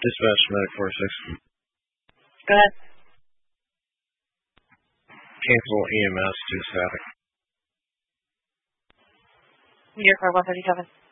Dispatch medic 46. Go ahead. Cancel EMS to static. Your car 137.